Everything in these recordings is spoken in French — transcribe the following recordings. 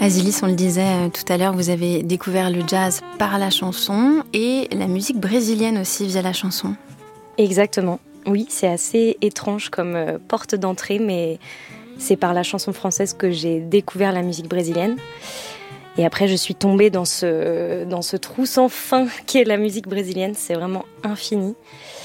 Azilis, on le disait tout à l'heure, vous avez découvert le jazz par la chanson et la musique brésilienne aussi via la chanson. Exactement. Oui, c'est assez étrange comme porte d'entrée, mais c'est par la chanson française que j'ai découvert la musique brésilienne. Et après, je suis tombée dans ce trou sans fin qu'est la musique brésilienne. C'est vraiment infini.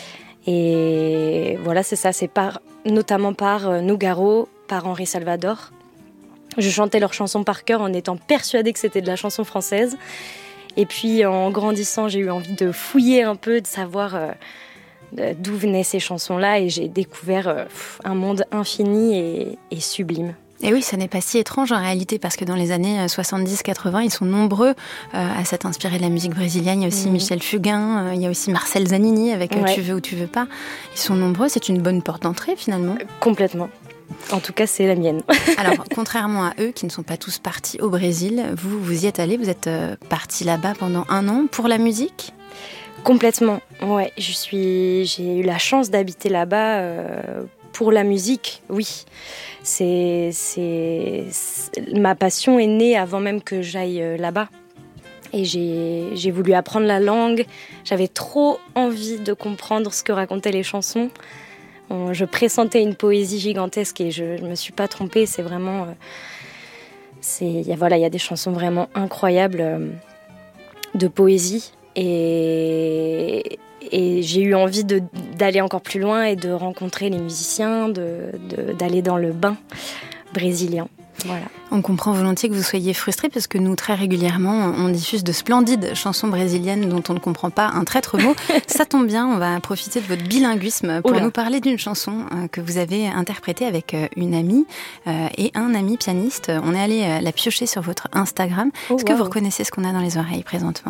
Et voilà, c'est ça. C'est notamment par Nougaro, par Henri Salvador. Je chantais leurs chansons par cœur en étant persuadée que c'était de la chanson française. Et puis, en grandissant, j'ai eu envie de fouiller un peu, de savoir d'où venaient ces chansons-là. Et j'ai découvert un monde infini et sublime. Et oui, ça n'est pas si étrange en réalité, parce que dans les années 70-80, ils sont nombreux à s'être inspirés de la musique brésilienne. Il y a aussi Michel Fugain, il y a aussi Marcel Zanini avec Tu veux ou tu veux pas. Ils sont nombreux, c'est une bonne porte d'entrée finalement. Complètement. En tout cas, c'est la mienne. Alors, contrairement à eux qui ne sont pas tous partis au Brésil, vous y êtes allés, vous êtes partis là-bas pendant 1 an pour la musique ? Complètement, ouais. J'ai eu la chance d'habiter là-bas pour la musique, oui. Ma passion est née avant même que j'aille là-bas. Et j'ai voulu apprendre la langue. J'avais trop envie de comprendre ce que racontaient les chansons. Je pressentais une poésie gigantesque et je ne me suis pas trompée. C'est vraiment... il y a des chansons vraiment incroyables de poésie. Et j'ai eu envie d'aller encore plus loin et de rencontrer les musiciens, d'aller dans le bain brésilien. Voilà. On comprend volontiers que vous soyez frustrés parce que nous, très régulièrement, on diffuse de splendides chansons brésiliennes dont on ne comprend pas un traître mot. Ça tombe bien, on va profiter de votre bilinguisme pour nous parler d'une chanson que vous avez interprétée avec une amie et un ami pianiste. On est allé la piocher sur votre Instagram. Est-ce que vous reconnaissez ce qu'on a dans les oreilles présentement ?